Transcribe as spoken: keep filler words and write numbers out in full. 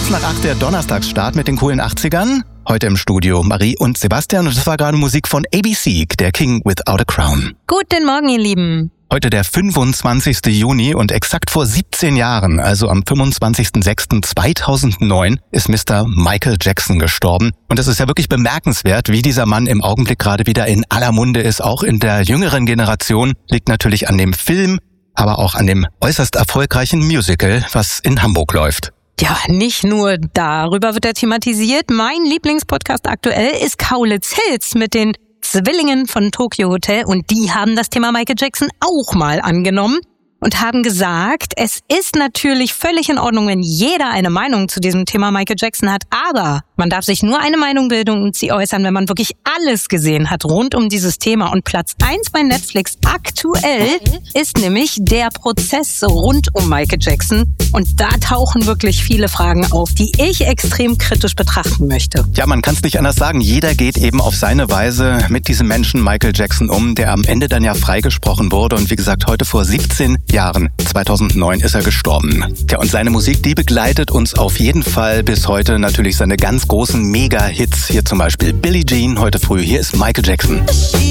Kurz nach acht der Donnerstagsstart mit den coolen achtzigern. Heute im Studio Marie und Sebastian und das war gerade Musik von A B C, der King Without a Crown. Guten Morgen, ihr Lieben. Heute der fünfundzwanzigsten Juni und exakt vor siebzehn Jahren, also am fünfundzwanzigsten sechsten zweitausendneun, ist Mister Michael Jackson gestorben. Und es ist ja wirklich bemerkenswert, wie dieser Mann im Augenblick gerade wieder in aller Munde ist. Auch in der jüngeren Generation liegt natürlich an dem Film, aber auch an dem äußerst erfolgreichen Musical, was in Hamburg läuft. Ja, nicht nur darüber wird er thematisiert. Mein Lieblingspodcast aktuell ist Kaulitz Hills mit den Zwillingen von Tokyo Hotel und die haben das Thema Michael Jackson auch mal angenommen und haben gesagt, es ist natürlich völlig in Ordnung, wenn jeder eine Meinung zu diesem Thema Michael Jackson hat, aber man darf sich nur eine Meinung bilden und sie äußern, wenn man wirklich alles gesehen hat rund um dieses Thema. Und Platz eins bei Netflix aktuell ist nämlich der Prozess rund um Michael Jackson. Und da tauchen wirklich viele Fragen auf, die ich extrem kritisch betrachten möchte. Ja, man kann es nicht anders sagen. Jeder geht eben auf seine Weise mit diesem Menschen Michael Jackson um, der am Ende dann ja freigesprochen wurde. Und wie gesagt, heute vor siebzehn Jahren, zweitausendneun, ist er gestorben. Ja, und seine Musik, die begleitet uns auf jeden Fall bis heute. Natürlich seine ganz großen Mega-Hits. Hier zum Beispiel Billie Jean heute früh. Hier ist Michael Jackson.